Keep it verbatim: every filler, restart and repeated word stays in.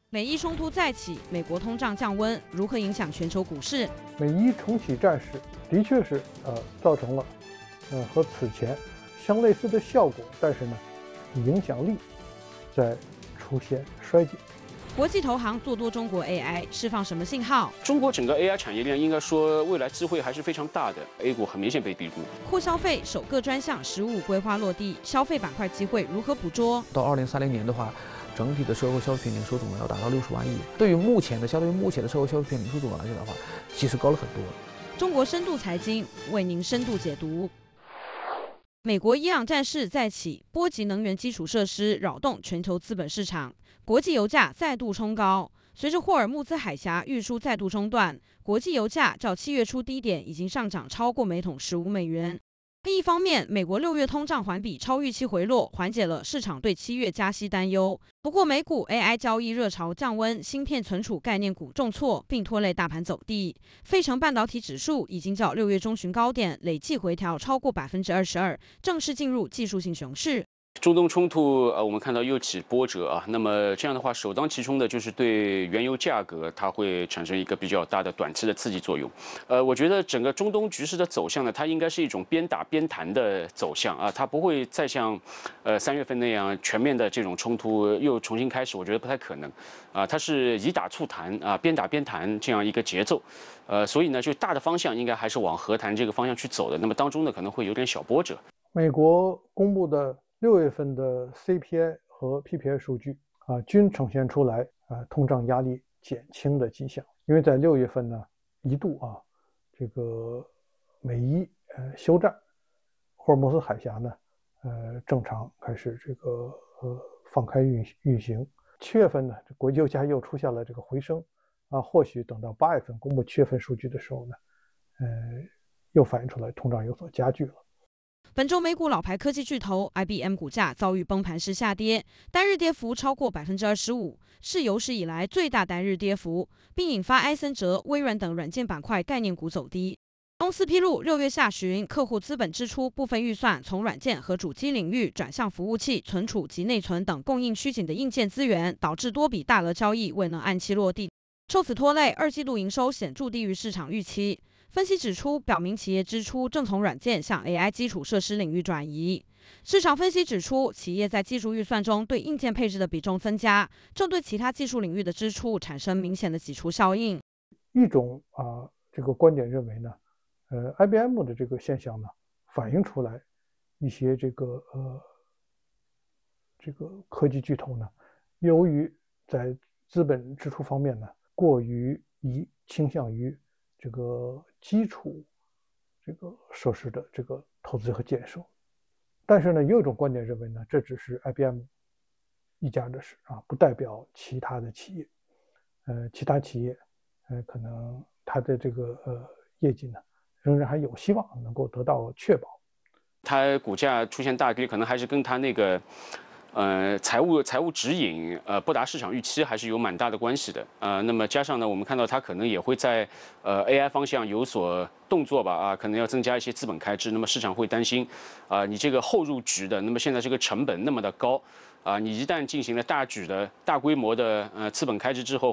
美伊冲突再起，美国通胀降温，如何影响全球股市？ 美伊重启战事的确是呃造成了呃和此前相类似的效果，但是呢，影响力在出现衰减。 国际投行做多中国 A I， 释放什么信号？ 中国整个 A I 产业链应该说未来机会还是非常大的 ，A 股很明显被低估。 扩消费首个专项十五规划落地，消费板块机会如何捕捉？ 到二零三零年的话，整体的社会消费品零售总额要达到六十万亿。对于目前的相对于目前的社会消费品零售总额来讲的话，其实高了很多。 中国深度财经为您深度解读。美国伊朗战事再起，波及能源基础设施，扰动全球资本市场。国际油价再度冲高，随着霍尔木兹海峡运输再度中断，国际油价较七月初低点已经上涨超过每桶十五美元。另一方面，美国六月通胀环比超预期回落，缓解了市场对七月加息担忧。不过，美股 A I 交易热潮降温，芯片存储概念股重挫，并拖累大盘走低。费城半导体指数已经较六月中旬高点累计回调超过百分之二十二，正式进入技术性熊市。 中东冲突，呃，我们看到又起波折啊。那么这样的话，首当其冲的就是对原油价格，它会产生一个比较大的短期的刺激作用。呃，我觉得整个中东局势的走向呢，它应该是一种边打边谈的走向啊，它不会再像，呃，三月份那样全面的这种冲突又重新开始，我觉得不太可能。啊，它是以打促谈啊，边打边谈这样一个节奏。呃，所以呢，就大的方向应该还是往和谈这个方向去走的。那么当中呢，可能会有点小波折。 美国公布的六月份的 C P I 和 P P I 数据啊，均呈现出来啊通胀压力减轻的迹象。因为在六月份呢，一度啊，这个美伊呃休战，霍尔木兹海峡呢，呃正常开始这个呃放开运运行。七月份呢，国际油价又出现了这个回升啊，或许等到八月份公布七月份数据的时候呢，呃，又反映出来通胀有所加剧了。 本周美股老牌科技巨头 I B M 股价遭遇崩盘式下跌，单日跌幅超过百分之二十五，是有史以来最大单日跌幅，并引发埃森哲、微软等软件板块概念股走低。公司披露，六月下旬，客户资本支出部分预算从软件和主机领域转向服务器、存储及内存等供应需紧的硬件资源，导致多笔大额交易未能按期落地，受此拖累，二季度营收显著低于市场预期。分析指出，表明企业支出正从软件向 A I 基础设施领域转移。市场分析指出，企业在技术预算中对硬件配置的比重增加，正对其他技术领域的支出产生明显的挤出效应。 一种啊、呃，这个观点认为呢，呃 ，I B M 的这个现象呢，反映出来一些这个呃这个科技巨头呢，由于在资本支出方面呢，过于以倾向于这个基础这个设施的这个投资和建设，但是呢，也有一种观点认为呢，这只是 I B M 一家的事啊，不代表其他的企业。呃，其他企业，呃，可能它的这个呃业绩呢，仍然还有希望能够得到确保。 它股价出现大跌，可能还是跟它那个。呃，财务财务指引呃不达市场预期还是有蛮大的关系的。呃，那么加上呢，我们看到它可能也会在呃 A I 方向有所动作吧，啊，可能要增加一些资本开支。那么市场会担心，啊，你这个后入局的，那么现在这个成本那么的高，啊，你一旦进行了大举的大规模的呃资本开支之后，